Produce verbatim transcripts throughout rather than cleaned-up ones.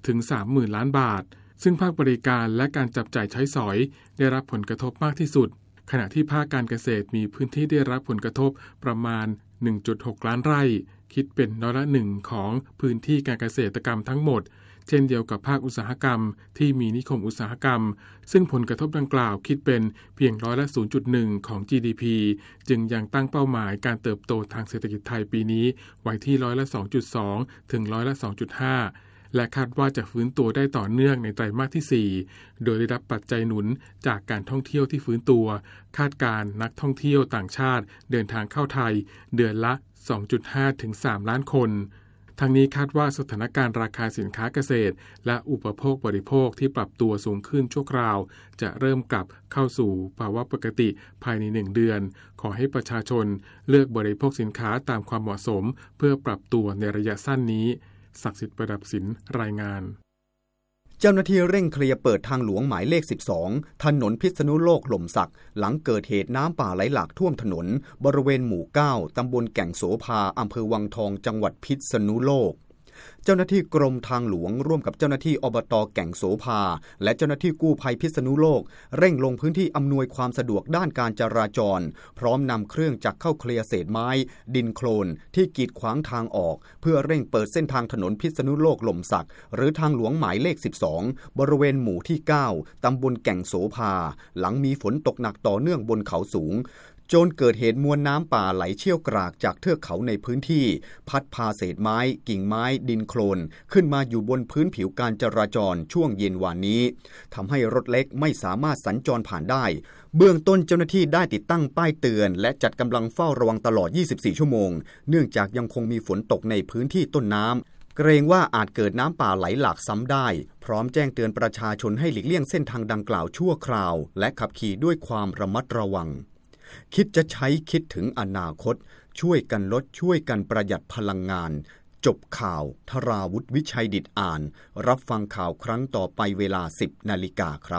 ถึง สามหมื่น ล้านบาทซึ่งภาคบริการและการจับจ่ายใช้สอยได้รับผลกระทบมากที่สุดขณะที่ภาคการเกษตรมีพื้นที่ได้รับผลกระทบประมาณ หนึ่งจุดหก ล้านไร่คิดเป็นร้อยละหนึ่งของพื้นที่การเกษตรกรรมทั้งหมดเช่นเดียวกับภาคอุตสาหกรรมที่มีนิคมอุตสาหกรรมซึ่งผลกระทบดังกล่าวคิดเป็นเพียงร้อยละ ศูนย์จุดหนึ่ง ของ จี ดี พี จึงยังตั้งเป้าหมายการเติบโตทางเศรษฐกิจไทยปีนี้ไว้ที่ร้อยละ สองจุดสอง ถึงร้อยละ สองจุดห้า และคาดว่าจะฟื้นตัวได้ต่อเนื่องในไตรมาสที่ สี่โดยได้รับปัจจัยหนุนจากการท่องเที่ยวที่ฟื้นตัวคาดการณ์นักท่องเที่ยวต่างชาติเดินทางเข้าไทยเดือนละ สองจุดห้า ถึง สาม ล้านคนทางนี้คาดว่าสถานการณ์ราคาสินค้าเกษตรและอุปโภคบริโภคที่ปรับตัวสูงขึ้นชั่วคราวจะเริ่มกลับเข้าสู่ภาวะปกติภายในหนึ่งเดือนขอให้ประชาชนเลือกบริโภคสินค้าตามความเหมาะสมเพื่อปรับตัวในระยะสั้นนี้ศักดิ์สิทธิ์ประดับสินรายงานเจ้าหน้าที่เร่งเคลียร์เปิดทางหลวงหมายเลขสิบสองถนนพิษณุโลกหล่มสักหลังเกิดเหตุน้ำป่าไหลหลากท่วมถนนบริเวณหมู่เก้าตำบลแก่งโสภาอำเภอวังทองจังหวัดพิษณุโลกเจ้าหน้าที่กรมทางหลวงร่วมกับเจ้าหน้าที่อบต.แก่งโสภาและเจ้าหน้าที่กู้ภัยพิษณุโลกเร่งลงพื้นที่อำนวยความสะดวกด้านการจราจรพร้อมนำเครื่องจักรเข้าเคลียร์เศษไม้ดินโคลนที่กีดขวางทางออกเพื่อเร่งเปิดเส้นทางถนนพิษณุโลกหล่มสักหรือทางหลวงหมายเลขสิบสองบริเวณหมู่ที่เก้าตำบลแก่งโสภาหลังมีฝนตกหนักต่อเนื่องบนเขาสูงจนเกิดเหตุมวลน้ำป่าไหลเชี่ยวกรากจากเทือกเขาในพื้นที่พัดพาเศษไม้กิ่งไม้ดินโคลนขึ้นมาอยู่บนพื้นผิวการจราจรช่วงเย็นวานนี้ทำให้รถเล็กไม่สามารถสัญจรผ่านได้เบื้องต้นเจ้าหน้าที่ได้ติดตั้งป้ายเตือนและจัดกำลังเฝ้าระวังตลอดยี่สิบสี่ชั่วโมงเนื่องจากยังคงมีฝนตกในพื้นที่ต้นน้ำเกรงว่าอาจเกิดน้ำป่าไหลหลากซ้ำได้พร้อมแจ้งเตือนประชาชนให้หลีกเลี่ยงเส้นทางดังกล่าวชั่วคราวและขับขี่ด้วยความระมัดระวังคิดจะใช้คิดถึงอนาคตช่วยกันลดช่วยกันประหยัดพลังงานจบข่าวธราวุฒิวิชัยดิษฐ์อ่านรับฟังข่าวครั้งต่อไปเวลา สิบนาฬิกาครับ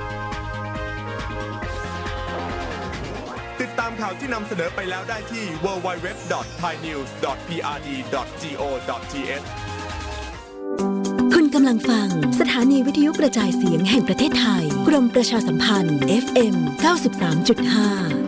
ติดตามข่าวที่นำเสนอไปแล้วได้ที่ ดับเบิลยู ดับเบิลยู ดับเบิลยู ดอท ไทยนิวส์ ดอท พี อาร์ ดี ดอท จี โอ ดอท ที เอชคุณกำลังฟังสถานีวิทยุกระจายเสียงแห่งประเทศไทยกรมประชาสัมพันธ์ เอฟ เอ็ม เก้าสิบสามจุดห้า